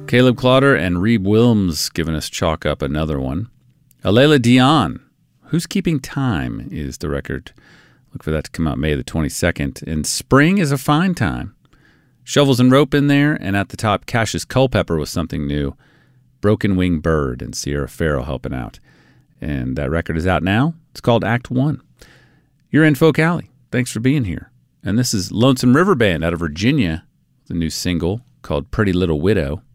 Caleb Clodder and Reeb Wilms giving us Chalk Up another one. Alayla Dion, Who's Keeping Time is the record. Look for that to come out May the 22nd. And Spring is a Fine Time. Shovels and Rope in there, and at the top, Cassius Culpepper with something new. Broken Wing Bird and Sierra Farrell helping out. And that record is out now. It's called Act 1. You're in Folk Alley. Thanks for being here. And this is Lonesome River Band out of Virginia, the new single called Pretty Little Widow.